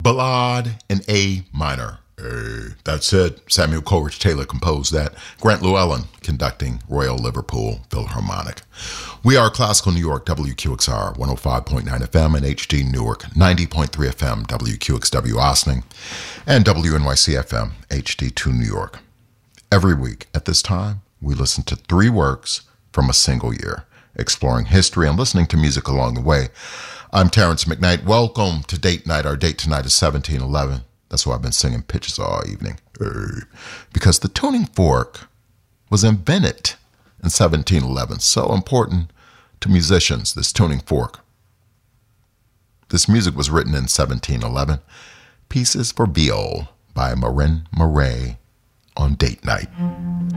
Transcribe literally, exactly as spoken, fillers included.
Ballade in A minor. Hey, that's it. Samuel Coleridge Taylor composed that. Grant Llewellyn conducting Royal Liverpool Philharmonic. We are Classical New York, W Q X R, one oh five point nine F M, and H D Newark, ninety point three F M, W Q X W Ossining, and W N Y C F M, H D two New York. Every week at this time, we listen to three works from a single year, exploring history and listening to music along the way. I'm Terrence McKnight. Welcome to Date Night. Our date tonight is seventeen eleven. That's why I've been singing pitches all evening. Because the tuning fork was invented in seventeen eleven. So important to musicians, this tuning fork. This music was written in seventeen eleven. Pieces for Viol by Marin Marais on Date Night.